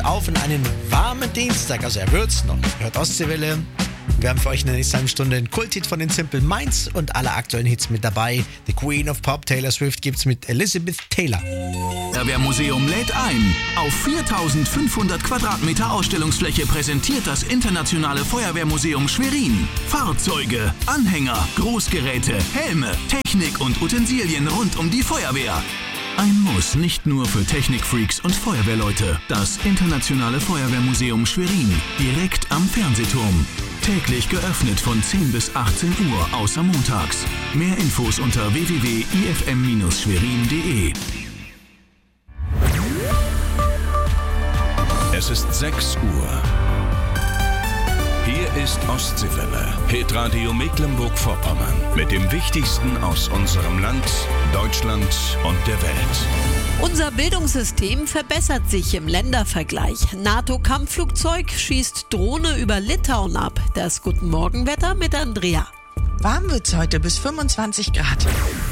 auf in einen warmen Dienstag. Also er wird's noch. Hört Ostseewelle. Wir haben für euch in der nächsten halben Stunde einen Kulthit von den Simple Minds und alle aktuellen Hits mit dabei. The Queen of Pop, Taylor Swift, gibt's mit Elizabeth Taylor. Feuerwehrmuseum lädt ein. Auf 4500 Quadratmeter Ausstellungsfläche präsentiert das Internationale Feuerwehrmuseum Schwerin Fahrzeuge, Anhänger, Großgeräte, Helme, Technik und Utensilien rund um die Feuerwehr. Ein Muss nicht nur für Technikfreaks und Feuerwehrleute. Das Internationale Feuerwehrmuseum Schwerin, direkt am Fernsehturm. Täglich geöffnet von 10 bis 18 Uhr, außer montags. Mehr Infos unter www.ifm-schwerin.de. Es ist 6 Uhr. Hier ist Ostseewelle, Hitradio Mecklenburg-Vorpommern. Mit dem Wichtigsten aus unserem Land, Deutschland und der Welt. Unser Bildungssystem verbessert sich im Ländervergleich. NATO-Kampfflugzeug schießt Drohne über Litauen ab. Das Guten Morgenwetter mit Andrea. Warm wird's heute bis 25 Grad.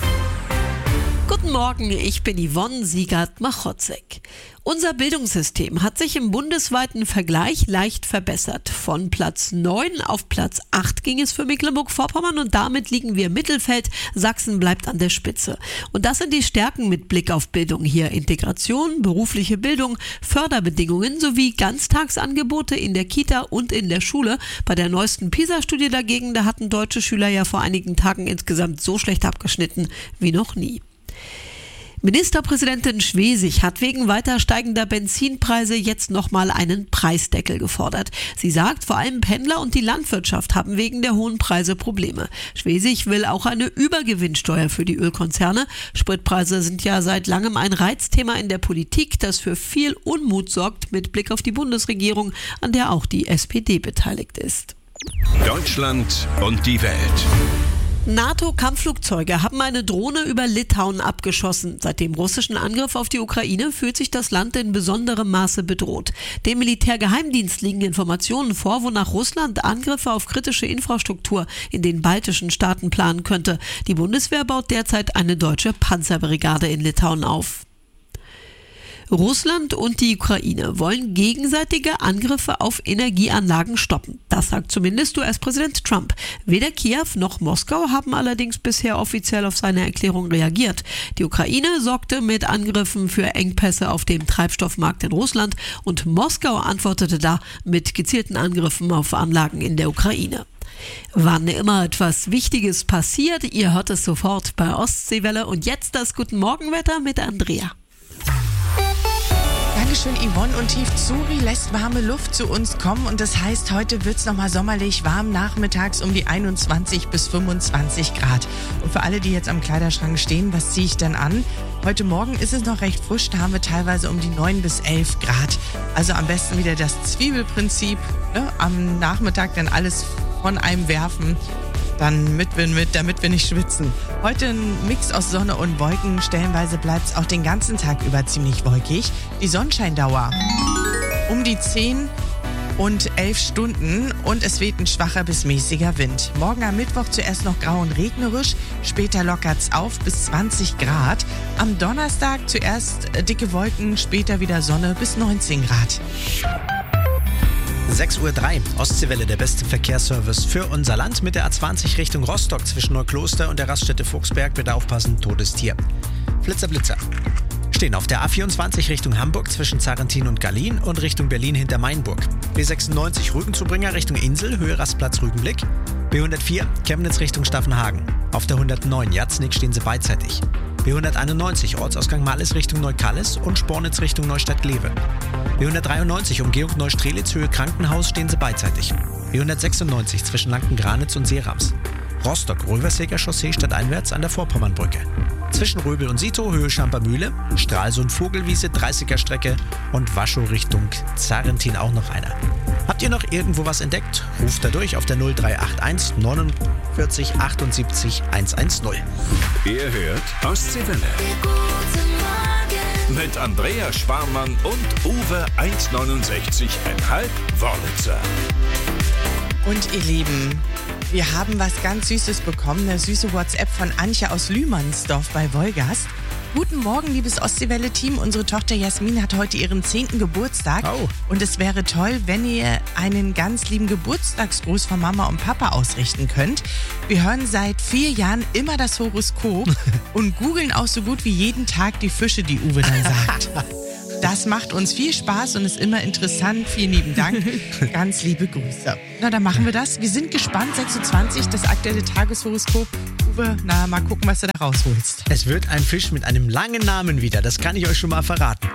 Guten Morgen, ich bin Yvonne Siegert-Machotzek. Unser Bildungssystem hat sich im bundesweiten Vergleich leicht verbessert. Von Platz 9 auf Platz 8 ging es für Mecklenburg-Vorpommern und damit liegen wir im Mittelfeld. Sachsen bleibt an der Spitze. Und das sind die Stärken mit Blick auf Bildung hier. Integration, berufliche Bildung, Förderbedingungen sowie Ganztagsangebote in der Kita und in der Schule. Bei der neuesten PISA-Studie dagegen, da hatten deutsche Schüler ja vor einigen Tagen insgesamt so schlecht abgeschnitten wie noch nie. Ministerpräsidentin Schwesig hat wegen weiter steigender Benzinpreise jetzt nochmal einen Preisdeckel gefordert. Sie sagt, vor allem Pendler und die Landwirtschaft haben wegen der hohen Preise Probleme. Schwesig will auch eine Übergewinnsteuer für die Ölkonzerne. Spritpreise sind ja seit langem ein Reizthema in der Politik, das für viel Unmut sorgt mit Blick auf die Bundesregierung, an der auch die SPD beteiligt ist. Deutschland und die Welt. NATO-Kampfflugzeuge haben eine Drohne über Litauen abgeschossen. Seit dem russischen Angriff auf die Ukraine fühlt sich das Land in besonderem Maße bedroht. Dem Militärgeheimdienst liegen Informationen vor, wonach Russland Angriffe auf kritische Infrastruktur in den baltischen Staaten planen könnte. Die Bundeswehr baut derzeit eine deutsche Panzerbrigade in Litauen auf. Russland und die Ukraine wollen gegenseitige Angriffe auf Energieanlagen stoppen. Das sagt zumindest US-Präsident Trump. Weder Kiew noch Moskau haben allerdings bisher offiziell auf seine Erklärung reagiert. Die Ukraine sorgte mit Angriffen für Engpässe auf dem Treibstoffmarkt in Russland und Moskau antwortete da mit gezielten Angriffen auf Anlagen in der Ukraine. Wann immer etwas Wichtiges passiert, ihr hört es sofort bei Ostseewelle. Und jetzt das Guten Morgenwetter mit Andrea. Dankeschön, Yvonne. Und Tiefzuri lässt warme Luft zu uns kommen. Und das heißt, heute wird es nochmal sommerlich warm, nachmittags um die 21 bis 25 Grad. Und für alle, die jetzt am Kleiderschrank stehen, was ziehe ich denn an? Heute Morgen ist es noch recht frisch, da haben wir teilweise um die 9 bis 11 Grad. Also am besten wieder das Zwiebelprinzip, ne? Am Nachmittag dann alles von einem werfen. Damit wir nicht schwitzen. Heute ein Mix aus Sonne und Wolken. Stellenweise bleibt es auch den ganzen Tag über ziemlich wolkig. Die Sonnenscheindauer um die 10 und 11 Stunden und es weht ein schwacher bis mäßiger Wind. Morgen am Mittwoch zuerst noch grau und regnerisch, später lockert's auf bis 20 Grad. Am Donnerstag zuerst dicke Wolken, später wieder Sonne bis 19 Grad. 6:03 Uhr, Ostseewelle, der beste Verkehrsservice für unser Land mit der A20 Richtung Rostock zwischen Neukloster und der Raststätte Fuchsberg. Bitte aufpassen, totes Tier. Blitzer. Stehen auf der A24 Richtung Hamburg zwischen Zarrentin und Gallien und Richtung Berlin hinter Mainburg. B96 Rügenzubringer Richtung Insel, Höhe Rastplatz Rügenblick. B104 Chemnitz Richtung Staffenhagen. Auf der 109 Jatznig stehen sie beidseitig. B191 Ortsausgang Mallis Richtung Neukallis und Spornitz Richtung Neustadt-Glewe. B193 Umgehung Neustrelitz Höhe Krankenhaus stehen sie beidseitig. B196 zwischen Lanken-Granitz und Seerams. Rostock-Röversäger Chaussee stadteinwärts an der Vorpommernbrücke. Zwischen Röbel und Sito Höhe Schampermühle, Stralsund-Vogelwiese 30er Strecke und Waschow Richtung Zarrentin auch noch einer. Habt ihr noch irgendwo was entdeckt? Ruft da durch auf der 0381 49 78 110. Ihr hört Ostseewelle. Mit Andrea Schwarmann und Uwe 1,69,5 Wollitzer. Und ihr Lieben, wir haben was ganz Süßes bekommen, eine süße WhatsApp von Antje aus Lühmannsdorf bei Wolgast. Guten Morgen, liebes Ostseewelle-Team. Unsere Tochter Jasmin hat heute ihren 10. Geburtstag. Oh. Und es wäre toll, wenn ihr einen ganz lieben Geburtstagsgruß von Mama und Papa ausrichten könnt. Wir hören seit 4 Jahren immer das Horoskop und googeln auch so gut wie jeden Tag die Fische, die Uwe dann sagt. Das macht uns viel Spaß und ist immer interessant. Vielen lieben Dank. Ganz liebe Grüße. Na, dann machen wir das. Wir sind gespannt. 6.20 Uhr, das aktuelle Tageshoroskop. Uwe, na, mal gucken, was du da rausholst. Es wird ein Fisch mit einem langen Namen wieder, das kann ich euch schon mal verraten.